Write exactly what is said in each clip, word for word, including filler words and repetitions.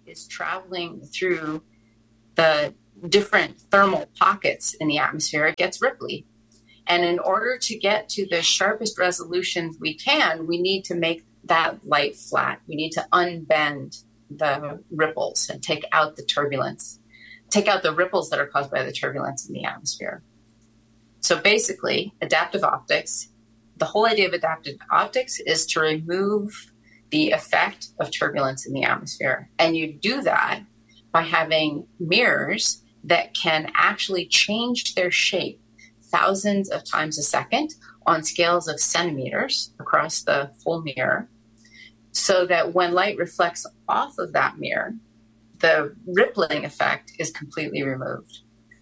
is traveling through the different thermal pockets in the atmosphere, it gets ripply. And in order to get to the sharpest resolutions we can, we need to make that light flat. We need to unbend the ripples and take out the turbulence, take out the ripples that are caused by the turbulence in the atmosphere. So basically, adaptive optics, the whole idea of adaptive optics is to remove the effect of turbulence in the atmosphere. And you do that by having mirrors that can actually change their shape thousands of times a second on scales of centimeters across the full mirror, so that when light reflects off of that mirror, the rippling effect is completely removed.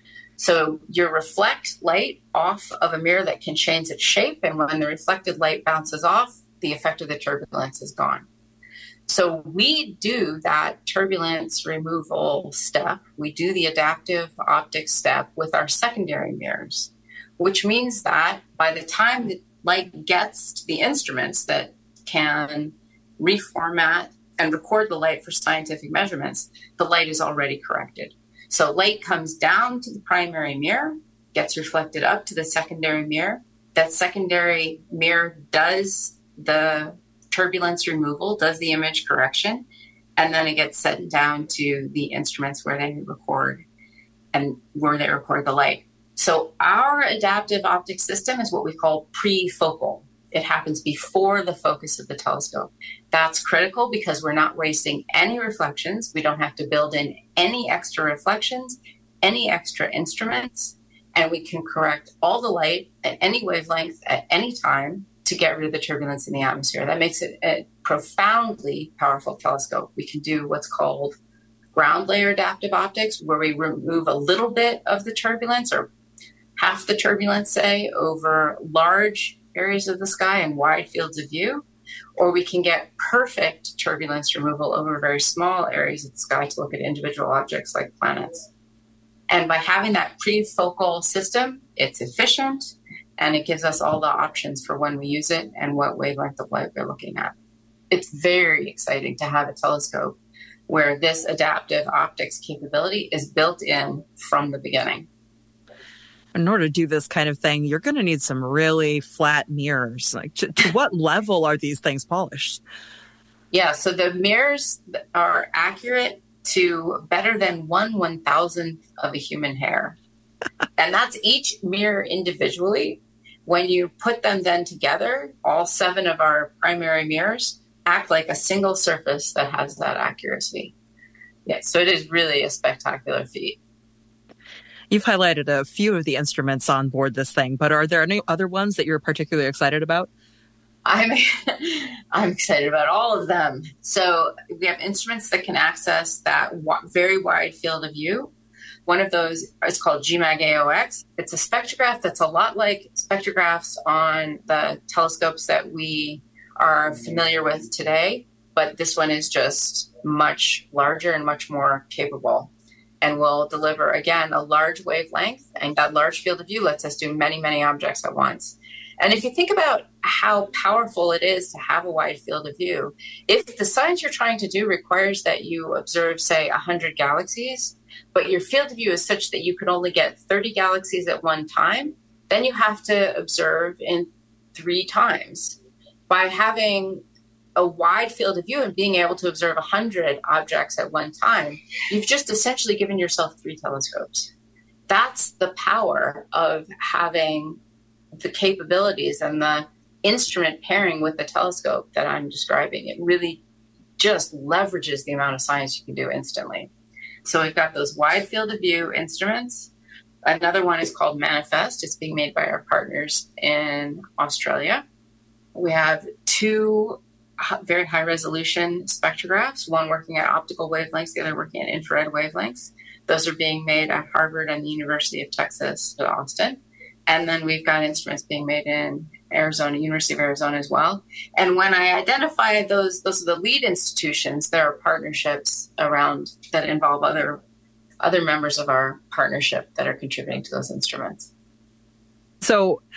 So you reflect light off of a mirror that can change its shape, and when the reflected light bounces off, the effect of the turbulence is gone. So we do that turbulence removal step. We do the adaptive optics step with our secondary mirrors, which means that by the time the light gets to the instruments that can reformat and record the light for scientific measurements, the light is already corrected. So light comes down to the primary mirror, gets reflected up to the secondary mirror. That secondary mirror does the turbulence removal, does the image correction, and then it gets sent down to the instruments where they record and where they record the light. So our adaptive optics system is what we call prefocal. It happens before the focus of the telescope. That's critical because we're not wasting any reflections. We don't have to build in any extra reflections, any extra instruments, and we can correct all the light at any wavelength at any time to get rid of the turbulence in the atmosphere. That makes it a profoundly powerful telescope. We can do what's called ground layer adaptive optics, where we remove a little bit of the turbulence or half the turbulence, say, over large areas of the sky and wide fields of view, or we can get perfect turbulence removal over very small areas of the sky to look at individual objects like planets. And by having that prefocal system, it's efficient and it gives us all the options for when we use it and what wavelength of light we're looking at. It's very exciting to have a telescope where this adaptive optics capability is built in from the beginning. In order to do this kind of thing, you're going to need some really flat mirrors. Like, to, to what level are these things polished? Yeah, so the mirrors are accurate to better than one one thousandth of a human hair. And that's each mirror individually. When you put them then together, all seven of our primary mirrors act like a single surface that has that accuracy. Yeah, so it is really a spectacular feat. You've highlighted a few of the instruments on board this thing, but are there any other ones that you're particularly excited about? I'm I'm excited about all of them. So we have instruments that can access that very wide field of view. One of those is called G MAG A O X. It's a spectrograph that's a lot like spectrographs on the telescopes that we are familiar with today, but this one is just much larger and much more capable, and will deliver, again, a large wavelength, and that large field of view lets us do many, many objects at once. And if you think about how powerful it is to have a wide field of view, if the science you're trying to do requires that you observe, say, one hundred galaxies, but your field of view is such that you could only get thirty galaxies at one time, then you have to observe in three times. By having a wide field of view and being able to observe one hundred objects at one time, you've just essentially given yourself three telescopes. That's the power of having the capabilities and the instrument pairing with the telescope that I'm describing. It really just leverages the amount of science you can do instantly. So we've got those wide field of view instruments. Another one is called Manifest. It's being made by our partners in Australia. We have two very high resolution spectrographs, one working at optical wavelengths, the other working at infrared wavelengths. Those are being made at Harvard and the University of Texas at Austin. And then we've got instruments being made in Arizona, University of Arizona as well. And when I identify those, those are the lead institutions, there are partnerships around that involve other, other members of our partnership that are contributing to those instruments. So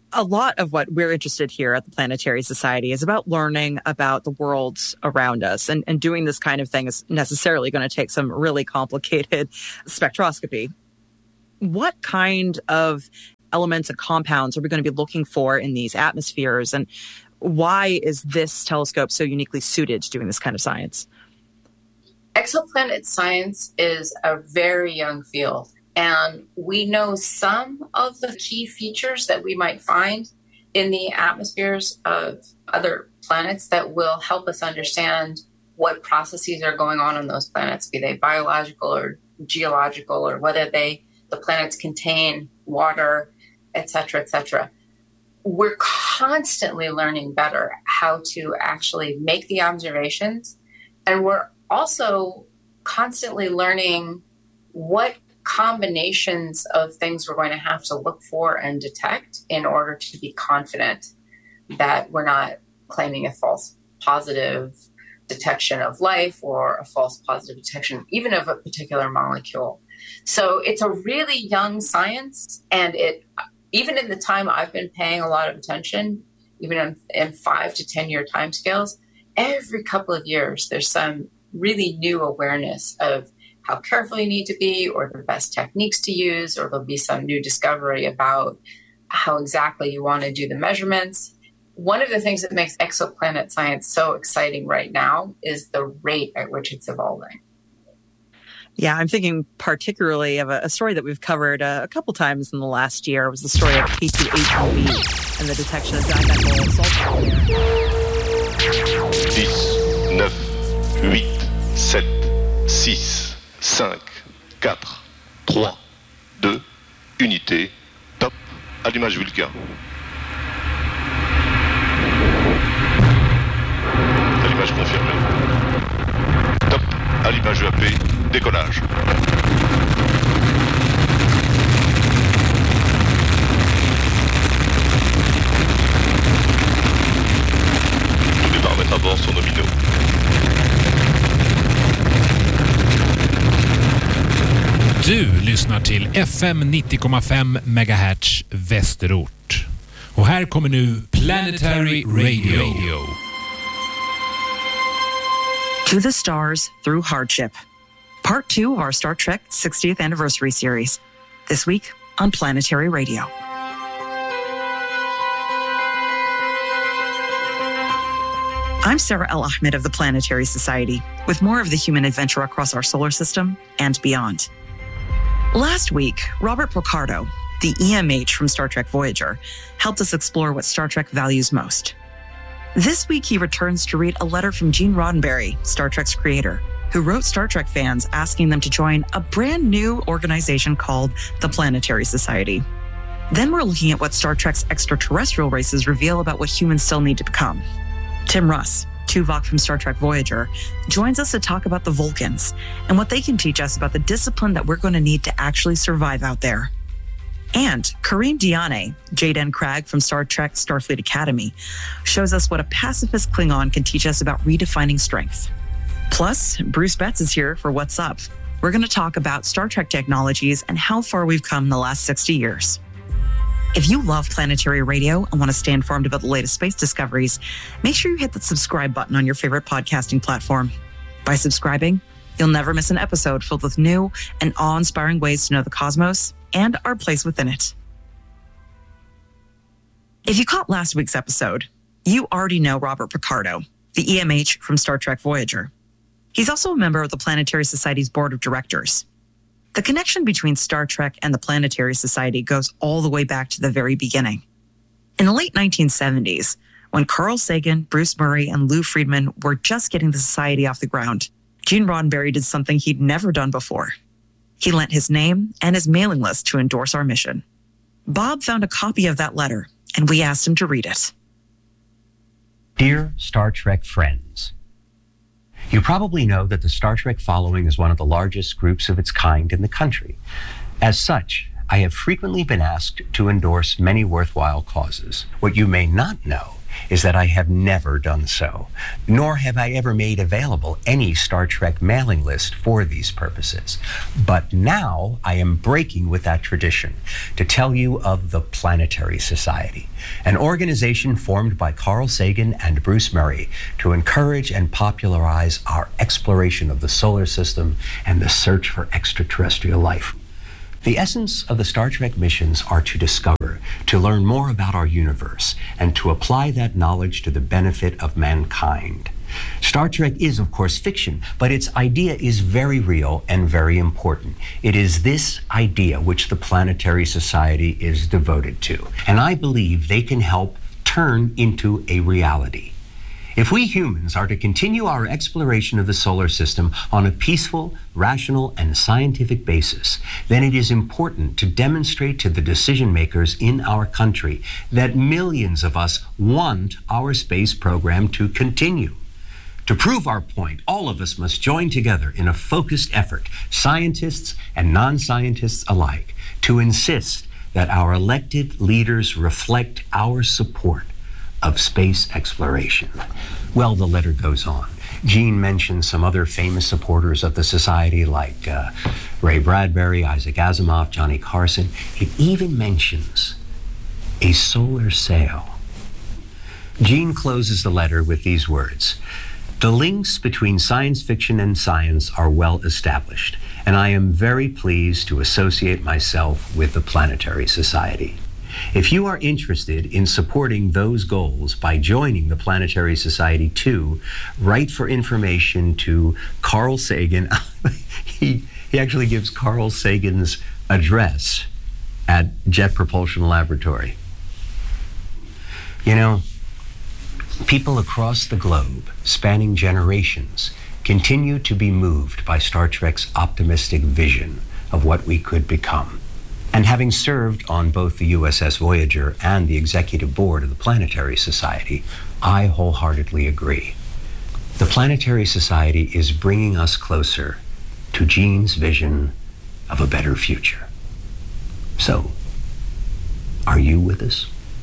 A lot of what we're interested here at the Planetary Society is about learning about the world around us. And, and doing this kind of thing is necessarily going to take some really complicated spectroscopy. What kind of elements and compounds are we going to be looking for in these atmospheres? And why is this telescope so uniquely suited to doing this kind of science? Exoplanet science is a very young field. And we know some of the key features that we might find in the atmospheres of other planets that will help us understand what processes are going on on those planets, be they biological or geological, or whether they the planets contain water, et cetera, et cetera. We're constantly learning better how to actually make the observations. And we're also constantly learning what combinations of things we're going to have to look for and detect in order to be confident that we're not claiming a false positive detection of life or a false positive detection even of a particular molecule. So it's a really young science, and it even in the time I've been paying a lot of attention, even in, in five to ten year timescales, every couple of years there's some really new awareness of how careful you need to be, or the best techniques to use, or there'll be some new discovery about how exactly you want to do the measurements. One of the things that makes exoplanet science so exciting right now is the rate at which it's evolving. Yeah, I'm thinking particularly of a, a story that we've covered a, a couple times in the last year. It was the story of K two H one B and the detection of dimethyl sulfide. dix, neuf, huit, sept, six, cinq, quatre, trois, deux, unité, top, allumage Vulcain. Allumage confirmé. Top, allumage E A P, décollage. Tous les paramètres à bord sont nominaux. Du lyssnar till F M nittio komma fem megahertz Västerort. Och här kommer nu Planetary Radio. To the Stars Through Hardship. Part two of our Star Trek sixtieth Anniversary series. This week on Planetary Radio. I'm Sarah El Ahmed of the Planetary Society, with more of the human adventure across our solar system and beyond. Last week, Robert Picardo, the E M H from Star Trek Voyager, helped us explore what Star Trek values most. This week, he returns to read a letter from Gene Roddenberry, Star Trek's creator, who wrote Star Trek fans asking them to join a brand new organization called the Planetary Society. Then we're looking at what Star Trek's extraterrestrial races reveal about what humans still need to become. Tim Russ, Tuvok from Star Trek Voyager, joins us to talk about the Vulcans and what they can teach us about the discipline that we're going to need to actually survive out there. And Kareem Diane, Jayden Cragg from Star Trek Starfleet Academy, shows us what a pacifist Klingon can teach us about redefining strength. Plus, Bruce Betts is here for What's Up. We're going to talk about Star Trek technologies and how far we've come in the last sixty years. If you love Planetary Radio and want to stay informed about the latest space discoveries, make sure you hit the subscribe button on your favorite podcasting platform. By subscribing, you'll never miss an episode filled with new and awe-inspiring ways to know the cosmos and our place within it. If you caught last week's episode, you already know Robert Picardo, the E M H from Star Trek Voyager. He's also a member of the Planetary Society's board of directors. The connection between Star Trek and the Planetary Society goes all the way back to the very beginning. In the late nineteen seventies, when Carl Sagan, Bruce Murray, and Lou Friedman were just getting the society off the ground, Gene Roddenberry did something he'd never done before. He lent his name and his mailing list to endorse our mission. Bob found a copy of that letter, and we asked him to read it. Dear Star Trek friends, you probably know that the Star Trek following is one of the largest groups of its kind in the country. As such, I have frequently been asked to endorse many worthwhile causes. What you may not know is that I have never done so, nor have I ever made available any Star Trek mailing list for these purposes. But now I am breaking with that tradition to tell you of the Planetary Society, an organization formed by Carl Sagan and Bruce Murray to encourage and popularize our exploration of the solar system and the search for extraterrestrial life. The essence of the Star Trek missions are to discover, to learn more about our universe, and to apply that knowledge to the benefit of mankind. Star Trek is, of course, fiction, but its idea is very real and very important. It is this idea which the Planetary Society is devoted to, and I believe they can help turn into a reality. If we humans are to continue our exploration of the solar system on a peaceful, rational, and scientific basis, then it is important to demonstrate to the decision makers in our country that millions of us want our space program to continue. To prove our point, all of us must join together in a focused effort, scientists and non-scientists alike, to insist that our elected leaders reflect our support of space exploration. Well, the letter goes on. Gene mentions some other famous supporters of the society like uh, Ray Bradbury, Isaac Asimov, Johnny Carson. It even mentions a solar sail. Gene closes the letter with these words: "The links between science fiction and science are well established, and I am very pleased to associate myself with the Planetary Society. If you are interested in supporting those goals by joining the Planetary Society too, write for information to Carl Sagan." he, he actually gives Carl Sagan's address at Jet Propulsion Laboratory. You know, people across the globe, spanning generations, continue to be moved by Star Trek's optimistic vision of what we could become. And having served on both the U S S Voyager and the executive board of the Planetary Society, I wholeheartedly agree. The Planetary Society is bringing us closer to Gene's vision of a better future. So, are you with us?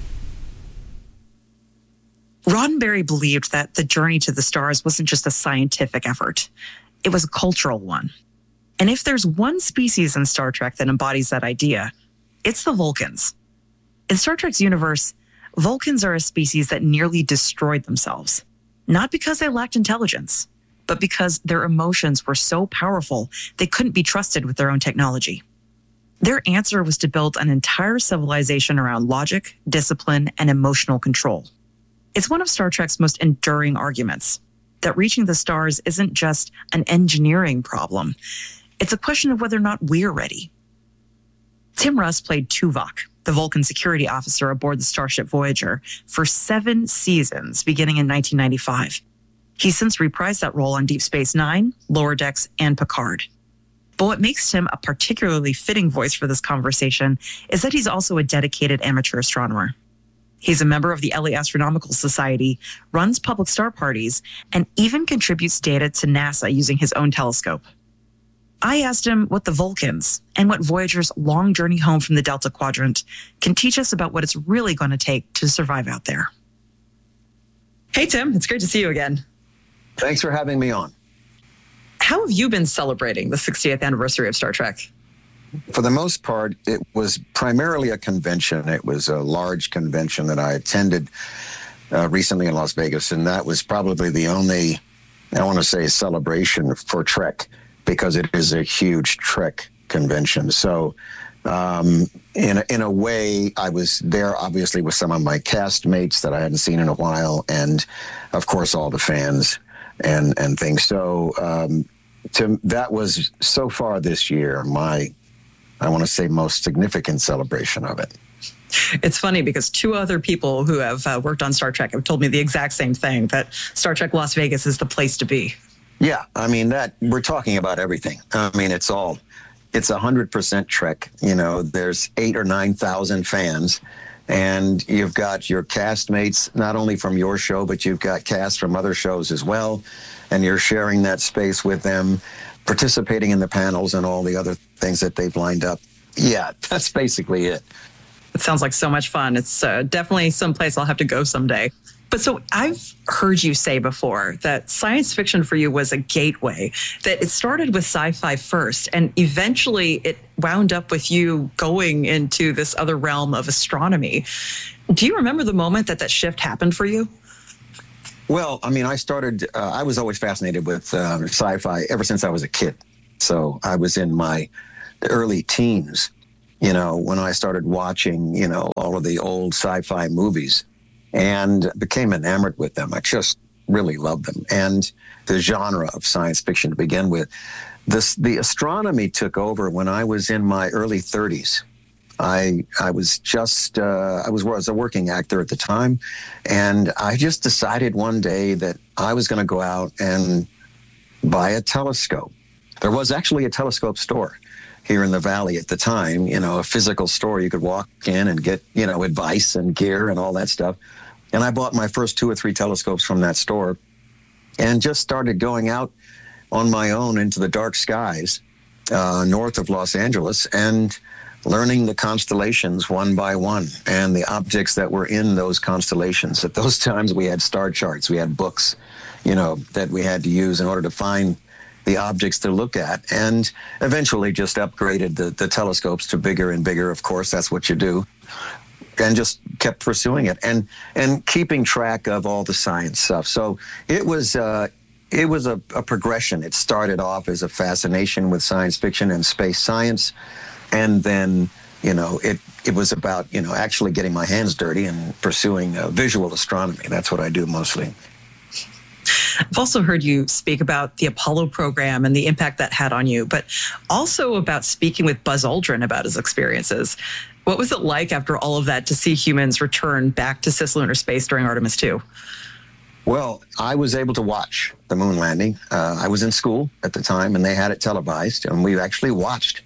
Roddenberry believed that the journey to the stars wasn't just a scientific effort. It was a cultural one. And if there's one species in Star Trek that embodies that idea, it's the Vulcans. In Star Trek's universe, Vulcans are a species that nearly destroyed themselves. Not because they lacked intelligence, but because their emotions were so powerful they couldn't be trusted with their own technology. Their answer was to build an entire civilization around logic, discipline, and emotional control. It's one of Star Trek's most enduring arguments, that reaching the stars isn't just an engineering problem. It's a question of whether or not we're ready. Tim Russ played Tuvok, the Vulcan security officer aboard the Starship Voyager, for seven seasons, beginning in nineteen ninety-five. He's since reprised that role on Deep Space Nine, Lower Decks, and Picard. But what makes him a particularly fitting voice for this conversation is that he's also a dedicated amateur astronomer. He's a member of the L A Astronomical Society, runs public star parties, and even contributes data to NASA using his own telescope. I asked him what the Vulcans and what Voyager's long journey home from the Delta Quadrant can teach us about what it's really going to take to survive out there. Hey, Tim, it's great to see you again. Thanks for having me on. How have you been celebrating the sixtieth anniversary of Star Trek? For the most part, it was primarily a convention. It was a large convention that I attended uh, recently in Las Vegas, and that was probably the only, I want to say, celebration for Trek, because it is a huge Trek convention. So um, in, a, in a way, I was there, obviously, with some of my castmates that I hadn't seen in a while, and, of course, all the fans and, and things. So um, to, that was, so far this year, my, I want to say, most significant celebration of it. It's funny because two other people who have uh, worked on Star Trek have told me the exact same thing, that Star Trek Las Vegas is the place to be. Yeah, I mean, that we're talking about everything. I mean, it's all, it's one hundred percent Trek. You know, there's eight or nine thousand fans, and you've got your castmates, not only from your show, but you've got cast from other shows as well, and you're sharing that space with them, participating in the panels and all the other things that they've lined up. Yeah, that's basically it. It sounds like so much fun. It's uh, definitely someplace I'll have to go someday. But so I've heard you say before that science fiction for you was a gateway, that it started with sci-fi first, and eventually it wound up with you going into this other realm of astronomy. Do you remember the moment that that shift happened for you? Well, I mean, I started, uh, I was always fascinated with uh, sci-fi ever since I was a kid. So I was in my early teens, you know, when I started watching, you know, all of the old sci-fi movies and became enamored with them. I just really loved them. And the genre of science fiction to begin with. This, the astronomy took over when I was in my early thirties. I I was just, uh, I was, was a working actor at the time, and I just decided one day that I was going to go out and buy a telescope. There was actually a telescope store here in the Valley at the time, you know, a physical store. You could walk in and get, you know, advice and gear and all that stuff. And I bought my first two or three telescopes from that store and just started going out on my own into the dark skies uh, north of Los Angeles and learning the constellations one by one and the objects that were in those constellations. At those times, we had star charts, we had books, you know, that we had to use in order to find the objects to look at, and eventually just upgraded the, the telescopes to bigger and bigger. Of course, that's what you do, and just kept pursuing it and and keeping track of all the science stuff. So it was uh, it was a, a progression. It started off as a fascination with science fiction and space science. And then, you know, it, it was about, you know, actually getting my hands dirty and pursuing uh, visual astronomy. That's what I do mostly. I've also heard you speak about the Apollo program and the impact that had on you, but also about speaking with Buzz Aldrin about his experiences. What was it like after all of that to see humans return back to cislunar space during Artemis two? Well, I was able to watch the moon landing. Uh, I was in school at the time, and they had it televised, and we actually watched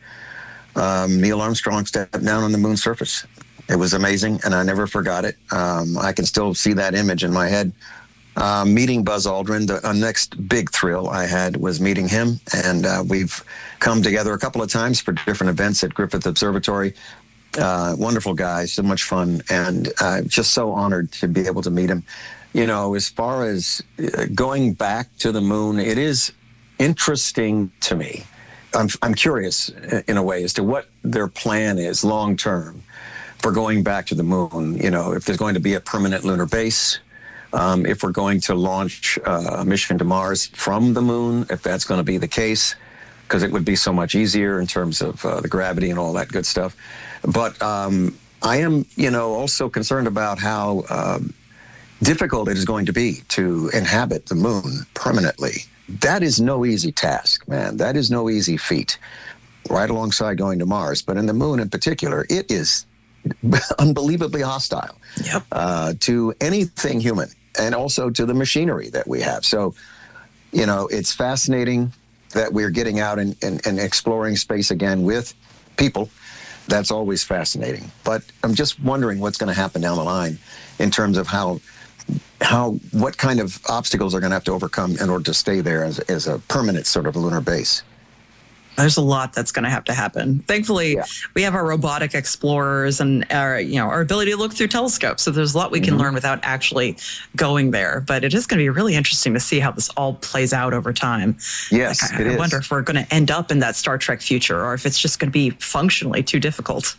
Um, Neil Armstrong stepped down on the moon's surface. It was amazing, and I never forgot it. Um, I can still see that image in my head. Uh, meeting Buzz Aldrin, the uh, next big thrill I had was meeting him, and uh, we've come together a couple of times for different events at Griffith Observatory. Uh, wonderful guy, so much fun, and uh, just so honored to be able to meet him. You know, as far as uh, going back to the moon, it is interesting to me. I'm, I'm curious, in a way, as to what their plan is long term for going back to the moon. You know, if there's going to be a permanent lunar base, um, if we're going to launch uh, a mission to Mars from the moon, if that's going to be the case, because it would be so much easier in terms of uh, the gravity and all that good stuff. But um, I am, you know, also concerned about how um, difficult it is going to be to inhabit the moon permanently. That is no easy task, man. That is no easy feat, right alongside going to Mars. But in the moon in particular, it is unbelievably hostile yep. uh, to anything human and also to the machinery that we have. So, you know, it's fascinating that we're getting out and, and, and exploring space again with people. That's always fascinating. But I'm just wondering what's going to happen down the line in terms of how how what kind of obstacles are going to have to overcome in order to stay there as, as a permanent sort of lunar base. There's a lot that's going to have to happen. Thankfully, yeah. we have our robotic explorers and our, you know, our ability to look through telescopes. So there's a lot we can mm-hmm. learn without actually going there. But it is going to be really interesting to see how this all plays out over time. Yes, like, I, it I is. wonder if we're going to end up in that Star Trek future, or if it's just going to be functionally too difficult.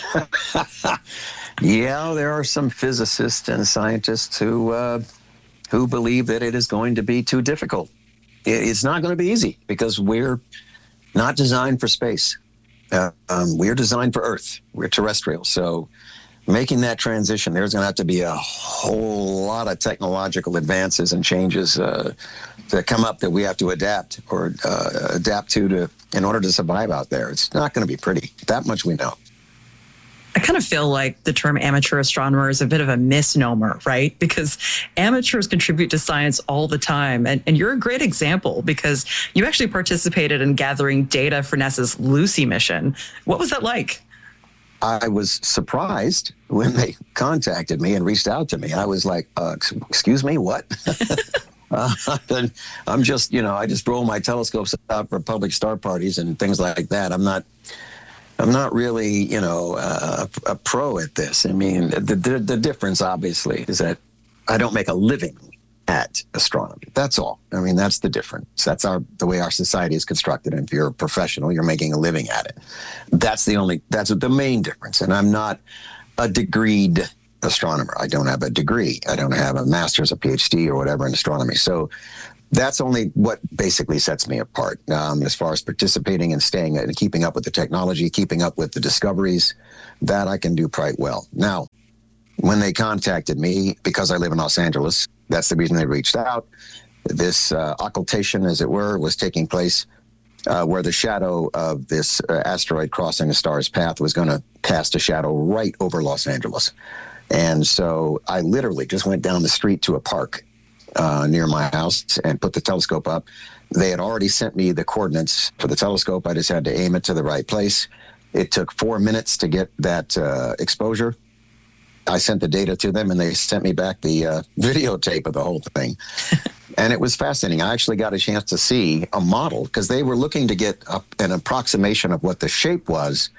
Yeah, there are some physicists and scientists who uh, who believe that it is going to be too difficult. It's not going to be easy because we're not designed for space. Uh, um, we're designed for Earth. We're terrestrial. So making that transition, there's going to have to be a whole lot of technological advances and changes uh, that come up that we have to adapt or uh, adapt to, to in order to survive out there. It's not going to be pretty. That much we know. I kind of feel like the term amateur astronomer is a bit of a misnomer, right? Because amateurs contribute to science all the time. And, and you're a great example because you actually participated in gathering data for NASA's Lucy mission. What was that like? I was surprised when they contacted me and reached out to me. I was like, uh, excuse me, what? uh, I'm just, you know, I just roll my telescopes out for public star parties and things like that. I'm not... I'm not really, you know, uh, a pro at this. I mean, the, the the difference, obviously, is that I don't make a living at astronomy. That's all. I mean, that's the difference. That's our the way our society is constructed. And if you're a professional, you're making a living at it. That's the only, that's the main difference. And I'm not a degreed astronomer. I don't have a degree. I don't have a master's, a PhD or whatever in astronomy. So that's only what basically sets me apart. Um, as far as participating and staying and keeping up with the technology, keeping up with the discoveries, that I can do quite well. Now, when they contacted me, because I live in Los Angeles, that's the reason they reached out. This uh, occultation, as it were, was taking place uh, where the shadow of this uh, asteroid crossing a star's path was going to cast a shadow right over Los Angeles. And so I literally just went down the street to a park uh, near my house and put the telescope up. They had already sent me the coordinates for the telescope. I just had to aim it to the right place. It took four minutes to get that uh, exposure. I sent the data to them, and they sent me back the uh, videotape of the whole thing. And it was fascinating. I actually got a chance to see a model, because they were looking to get a, an approximation of what the shape was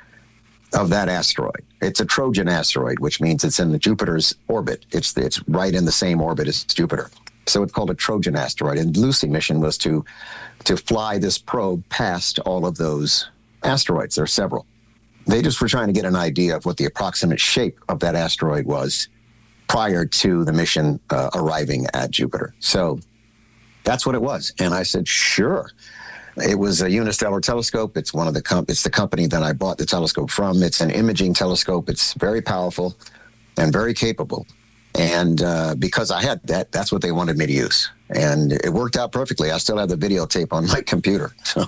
of that asteroid. It's a Trojan asteroid, which means it's in the Jupiter's orbit. It's it's right in the same orbit as Jupiter. So it's called a Trojan asteroid. And Lucy mission was to to fly this probe past all of those asteroids. There are several. They just were trying to get an idea of what the approximate shape of that asteroid was prior to the mission uh, arriving at Jupiter. So that's what it was. And I said, sure. It was a unistellar telescope. It's one of the comp- it's the company that I bought the telescope from. It's an imaging telescope. It's very powerful and very capable. And uh, because I had that, that's what they wanted me to use. And it worked out perfectly. I still have the videotape on my computer. So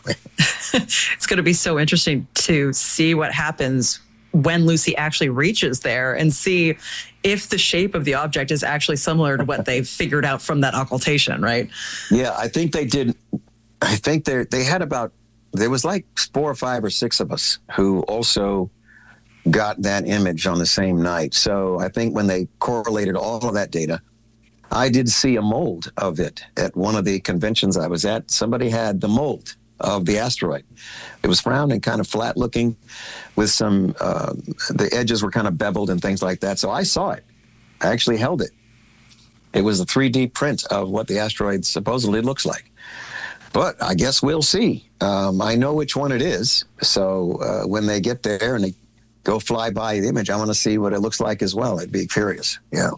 it's going to be so interesting to see what happens when Lucy actually reaches there and see if the shape of the object is actually similar to what they've figured out from that occultation, right? Yeah, I think they did. I think they they had about, there was like four or five or six of us who also got that image on the same night. So I think when they correlated all of that data, I did see a mold of it at one of the conventions I was at. Somebody had the mold of the asteroid. It was round and kind of flat looking with some, uh, the edges were kind of beveled and things like that. So I saw it. I actually held it. It was a three D print of what the asteroid supposedly looks like. But I guess we'll see. Um, I know which one it is. So uh, when they get there and they go fly by the image, I want to see what it looks like as well. I'd be curious. Yeah.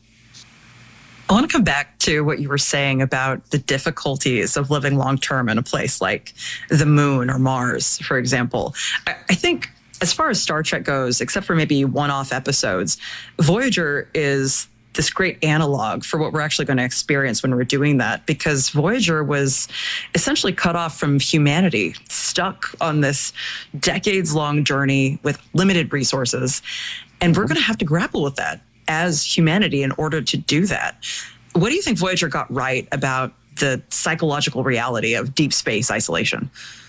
I want to come back to what you were saying about the difficulties of living long-term in a place like the moon or Mars, for example. I, I think as far as Star Trek goes, except for maybe one-off episodes, Voyager is this great analog for what we're actually going to experience when we're doing that, because Voyager was essentially cut off from humanity, stuck on this decades-long journey with limited resources. And we're going to have to grapple with that as humanity in order to do that. What do you think Voyager got right about the psychological reality of deep space isolation?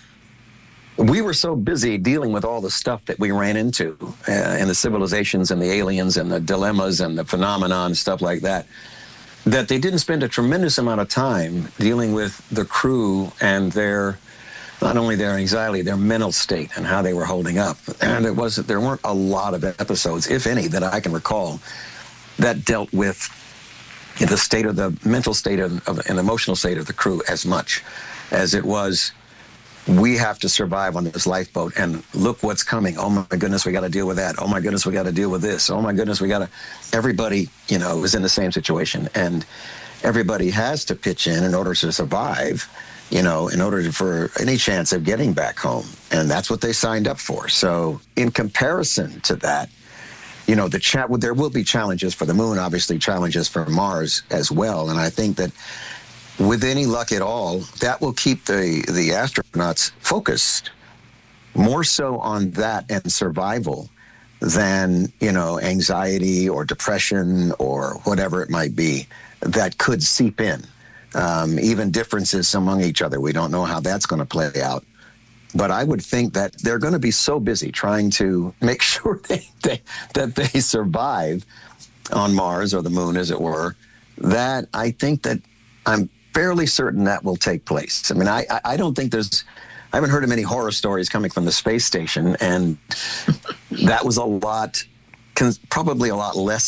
We were so busy dealing with all the stuff that we ran into uh, and the civilizations and the aliens and the dilemmas and the phenomena and stuff like that, that they didn't spend a tremendous amount of time dealing with the crew and their, not only their anxiety, their mental state and how they were holding up. And it was, there weren't a lot of episodes, if any, that I can recall that dealt with the state of the mental state of, of and emotional state of the crew as much as it was, we have to survive on this lifeboat and look what's coming. Oh my goodness, we got to deal with that. Oh my goodness, we got to deal with this. Oh my goodness, we got to, everybody, you know, is in the same situation, and everybody has to pitch in in order to survive, you know, in order to, for any chance of getting back home. And that's what they signed up for. So in comparison to that, you know, the chat, well, there will be challenges for the moon, obviously challenges for Mars as well. And I think that with any luck at all, that will keep the, the astronauts focused more so on that and survival than, you know, anxiety or depression or whatever it might be that could seep in. Um, even differences among each other. We don't know how that's going to play out. But I would think that they're going to be so busy trying to make sure they, they, that they survive on Mars or the moon, as it were, that I think that I'm fairly certain that will take place. I mean, I, I don't think there's, I haven't heard of many horror stories coming from the space station, and that was a lot, probably a lot less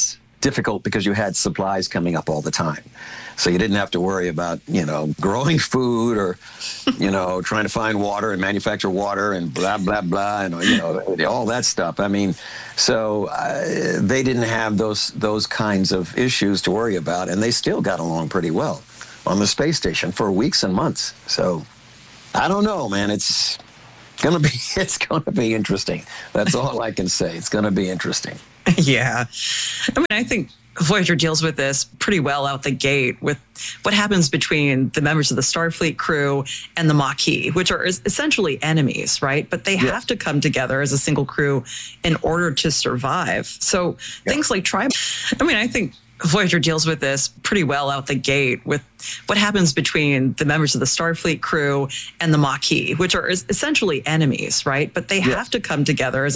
difficult because you had supplies coming up all the time. So you didn't have to worry about, you know, growing food or, you know, trying to find water and manufacture water and blah, blah, blah, and, you know, all that stuff. I mean, so uh, they didn't have those those kinds of issues to worry about, and they still got along pretty well on the space station for weeks and months. So I don't know, man. It's gonna be it's gonna be interesting. That's all I can say. It's gonna be interesting. Yeah. I mean, I think Voyager deals with this pretty well out the gate with what happens between the members of the Starfleet crew and the Maquis, which are essentially enemies, right? But they Yeah. have to come together as a single crew in order to survive. So Yeah. things like tribe. I mean, I think Voyager deals with this pretty well out the gate with what happens between the members of the Starfleet crew and the Maquis, which are essentially enemies, right? But they Yeah. have to come together as